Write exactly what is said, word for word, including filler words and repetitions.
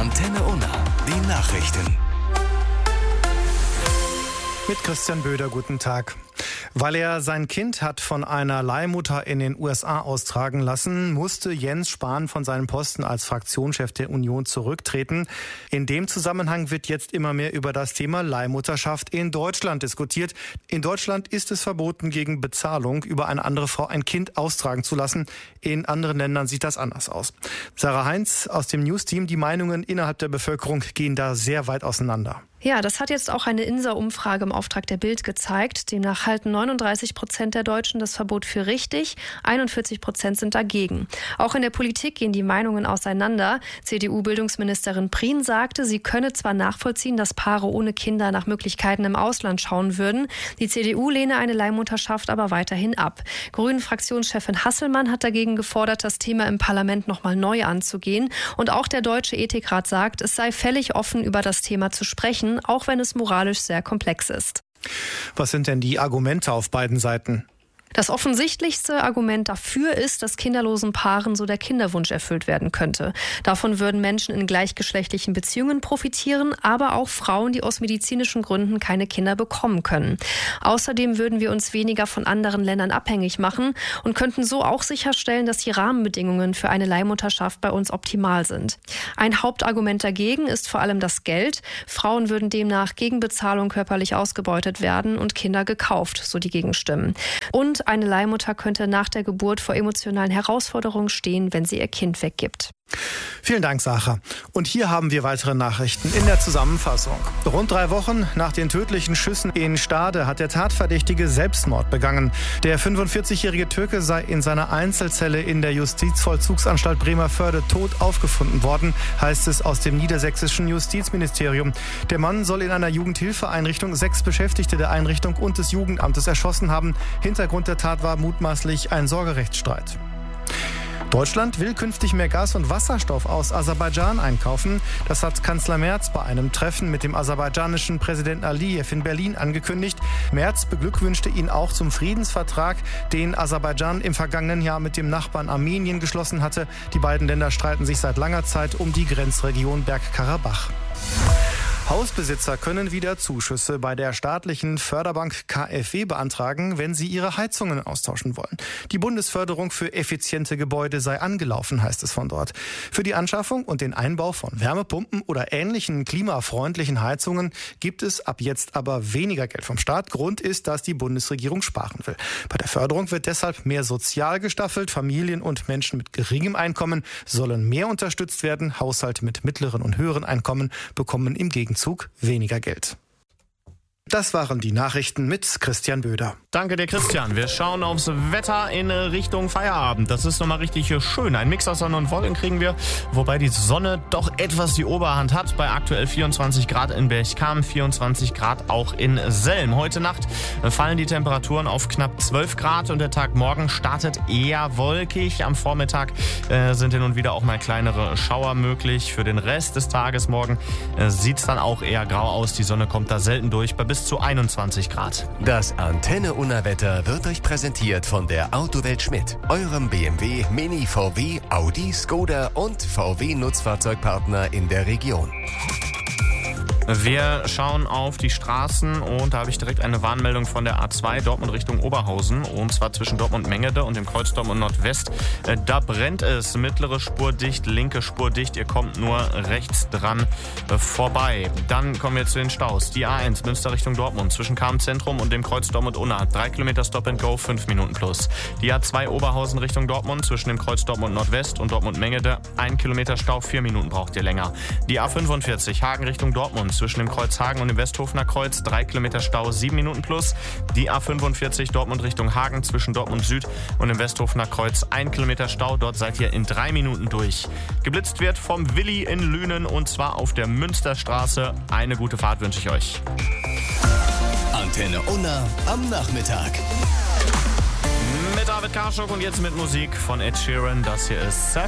Antenne Unna, die Nachrichten. Mit Christian Böder, guten Tag. Weil er sein Kind hat von einer Leihmutter in den U S A austragen lassen, musste Jens Spahn von seinem Posten als Fraktionschef der Union zurücktreten. In dem Zusammenhang wird jetzt immer mehr über das Thema Leihmutterschaft in Deutschland diskutiert. In Deutschland ist es verboten, gegen Bezahlung über eine andere Frau ein Kind austragen zu lassen. In anderen Ländern sieht das anders aus. Sarah Heinz aus dem News-Team, die Meinungen innerhalb der Bevölkerung gehen da sehr weit auseinander. Ja, das hat jetzt auch eine INSA-Umfrage im Auftrag der Bild gezeigt. Demnach halten neununddreißig Prozent der Deutschen das Verbot für richtig, einundvierzig Prozent sind dagegen. Auch in der Politik gehen die Meinungen auseinander. C D U-Bildungsministerin Prien sagte, sie könne zwar nachvollziehen, dass Paare ohne Kinder nach Möglichkeiten im Ausland schauen würden. Die C D U lehne eine Leihmutterschaft aber weiterhin ab. Grünen-Fraktionschefin Hasselmann hat dagegen gefordert, das Thema im Parlament nochmal neu anzugehen. Und auch der Deutsche Ethikrat sagt, es sei völlig offen, über das Thema zu sprechen, auch wenn es moralisch sehr komplex ist. Was sind denn die Argumente auf beiden Seiten? Das offensichtlichste Argument dafür ist, dass kinderlosen Paaren so der Kinderwunsch erfüllt werden könnte. Davon würden Menschen in gleichgeschlechtlichen Beziehungen profitieren, aber auch Frauen, die aus medizinischen Gründen keine Kinder bekommen können. Außerdem würden wir uns weniger von anderen Ländern abhängig machen und könnten so auch sicherstellen, dass die Rahmenbedingungen für eine Leihmutterschaft bei uns optimal sind. Ein Hauptargument dagegen ist vor allem das Geld. Frauen würden demnach gegen Bezahlung körperlich ausgebeutet werden und Kinder gekauft, so die Gegenstimmen. Und eine Leihmutter könnte nach der Geburt vor emotionalen Herausforderungen stehen, wenn sie ihr Kind weggibt. Vielen Dank, Sacha. Und hier haben wir weitere Nachrichten in der Zusammenfassung. Rund drei Wochen nach den tödlichen Schüssen in Stade hat der Tatverdächtige Selbstmord begangen. Der fünfundvierzigjährige Türke sei in seiner Einzelzelle in der Justizvollzugsanstalt Bremervörde tot aufgefunden worden, heißt es aus dem niedersächsischen Justizministerium. Der Mann soll in einer Jugendhilfeeinrichtung sechs Beschäftigte der Einrichtung und des Jugendamtes erschossen haben. Hintergrund der Tat war mutmaßlich ein Sorgerechtsstreit. Deutschland will künftig mehr Gas und Wasserstoff aus Aserbaidschan einkaufen. Das hat Kanzler Merz bei einem Treffen mit dem aserbaidschanischen Präsidenten Aliyev in Berlin angekündigt. Merz beglückwünschte ihn auch zum Friedensvertrag, den Aserbaidschan im vergangenen Jahr mit dem Nachbarn Armenien geschlossen hatte. Die beiden Länder streiten sich seit langer Zeit um die Grenzregion Bergkarabach. Hausbesitzer können wieder Zuschüsse bei der staatlichen Förderbank K f W beantragen, wenn sie ihre Heizungen austauschen wollen. Die Bundesförderung für effiziente Gebäude sei angelaufen, heißt es von dort. Für die Anschaffung und den Einbau von Wärmepumpen oder ähnlichen klimafreundlichen Heizungen gibt es ab jetzt aber weniger Geld vom Staat. Grund ist, dass die Bundesregierung sparen will. Bei der Förderung wird deshalb mehr sozial gestaffelt. Familien und Menschen mit geringem Einkommen sollen mehr unterstützt werden. Haushalte mit mittleren und höheren Einkommen bekommen im Gegenzug Zug weniger Geld. Das waren die Nachrichten mit Christian Böder. Danke dir, Christian. Wir schauen aufs Wetter in Richtung Feierabend. Das ist nochmal richtig schön. Ein Mix aus Sonne und Wolken kriegen wir, wobei die Sonne doch etwas die Oberhand hat. Bei aktuell vierundzwanzig Grad in Berchtesgaden, vierundzwanzig Grad auch in Selm. Heute Nacht fallen die Temperaturen auf knapp zwölf Grad und der Tag morgen startet eher wolkig. Am Vormittag äh, sind hin und wieder auch mal kleinere Schauer möglich. Für den Rest des Tages morgen äh, sieht es dann auch eher grau aus. Die Sonne kommt da selten durch, bei bis zu einundzwanzig Grad. Das Antenne Unna Wetter wird euch präsentiert von der Autowelt Schmidt, eurem B M W, Mini, V W, Audi, Skoda und V W Nutzfahrzeugpartner in der Region. Wir schauen auf die Straßen und da habe ich direkt eine Warnmeldung von der A zwei Dortmund Richtung Oberhausen und zwar zwischen Dortmund-Mengede und dem Kreuz Dortmund-Nordwest. Da brennt es, mittlere Spur dicht, linke Spur dicht, ihr kommt nur rechts dran vorbei. Dann kommen wir zu den Staus. Die A eins Münster Richtung Dortmund zwischen Karm-Zentrum und dem Kreuz Dortmund-Unna. Drei Kilometer Stop and Go, fünf Minuten plus. Die A zwei Oberhausen Richtung Dortmund zwischen dem Kreuz Dortmund-Nordwest und Dortmund-Mengede. Ein Kilometer Stau, vier Minuten braucht ihr länger. Die A fünfundvierzig Hagen Richtung Dortmund zwischen dem Kreuz Hagen und dem Westhofener Kreuz, drei Kilometer Stau, sieben Minuten plus. Die A fünfundvierzig Dortmund Richtung Hagen zwischen Dortmund Süd und dem Westhofener Kreuz, ein Kilometer Stau, dort seid ihr in drei Minuten durch. Geblitzt wird vom Willi in Lünen und zwar auf der Münsterstraße. Eine gute Fahrt wünsche ich euch. Antenne Unna am Nachmittag. Mit David Karschuk und jetzt mit Musik von Ed Sheeran. Das hier ist